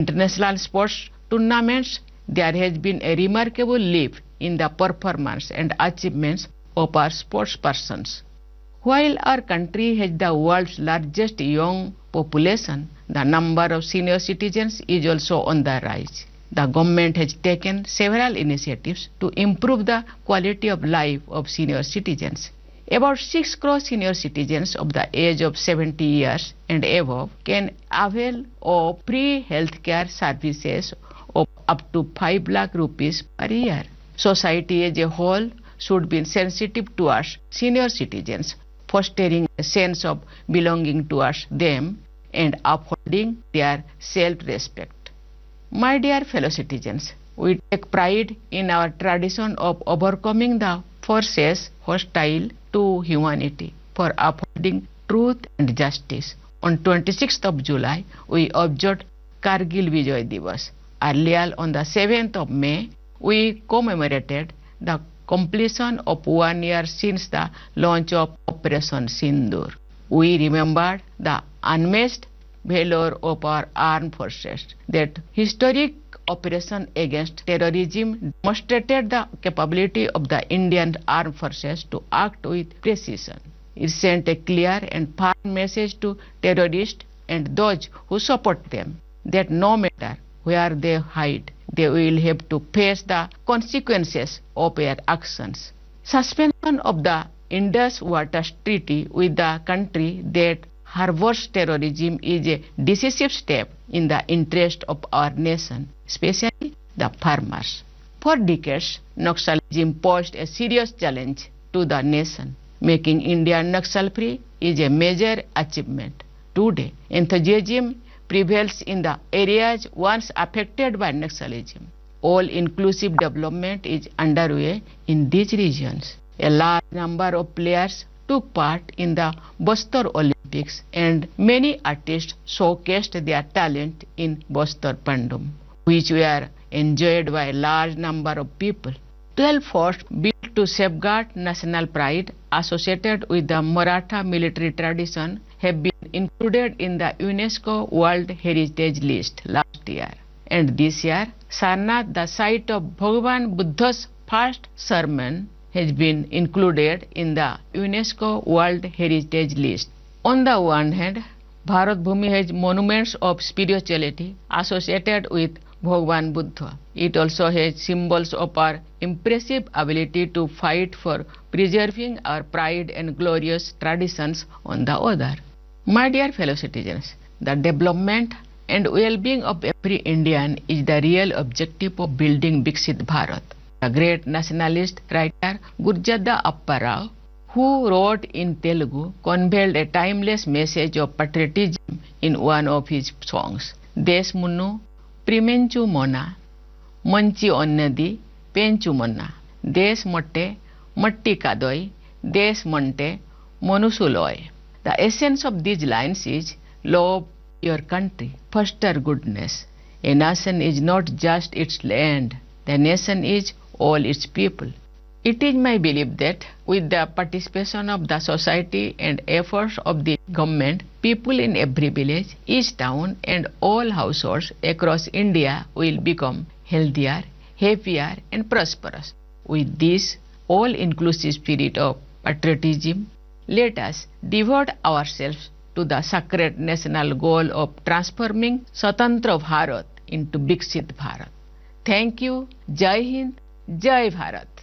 international sports tournaments, there has been a remarkable leap in the performance and achievements of our sports persons. While our country has the world's largest young population, the number of senior citizens is also on the rise. The government has taken several initiatives to improve the quality of life of senior citizens. About 6 crore senior citizens of the age of 70 years and above can avail of free healthcare services of up to 5 lakh rupees per year. Society as a whole should be sensitive towards senior citizens, fostering a sense of belonging towards them and upholding their self-respect. My dear fellow citizens, we take pride in our tradition of overcoming the forces hostile to humanity for upholding truth and justice. On 26th of July, we observed Kargil Vijay Divas. Earlier on the 7th of May, we commemorated the completion of 1 year since the launch of Operation Sindoor. We remembered the unmatched valor of our armed forces. That historic operation against terrorism demonstrated the capability of the Indian armed forces to act with precision. It sent a clear and firm message to terrorists and those who support them that no matter where they hide, they will have to face the consequences of their actions. Suspension of the Indus Waters Treaty with the country that harbors terrorism is a decisive step in the interest of our nation, especially the farmers. For decades, Naxalism posed a serious challenge to the nation. Making India Naxal-free is a major achievement. Today, enthusiasm prevails in the areas once affected by Naxalism. All-inclusive development is underway in these regions. A large number of players took part in the Bastar Olympics and many artists showcased their talent in Bastar Pandum, which were enjoyed by a large number of people. 12 forts built to safeguard national pride associated with the Maratha military tradition have been included in the UNESCO World Heritage List last year. And this year, Sarnath, the site of Bhagavan Buddha's first sermon, has been included in the UNESCO World Heritage List. On the one hand, Bharat Bhumi has monuments of spirituality associated with Bhagavan Buddha. It also has symbols of our impressive ability to fight for preserving our pride and glorious traditions on the other. My dear fellow citizens, the development and well-being of every Indian is the real objective of building Viksit Bharat. The great nationalist writer Gurjada Appa Rao, who wrote in Telugu, conveyed a timeless message of patriotism in one of his songs. Desh Munnu Primenchu Mona, Manchi Onnadi Penchu Mona, Desh Motte Matti Kadoi, Desh Monte Monusuloy. The essence of these lines is love your country, foster goodness. A nation is not just its land, the nation is all its people. It is my belief that with the participation of the society and efforts of the government, people in every village, each town and all households across India will become healthier, happier and prosperous. With this all-inclusive spirit of patriotism, let us devote ourselves to the sacred national goal of transforming Swatantra Bharat into Viksit Bharat. Thank you. Jai Hind. Jai Bharat.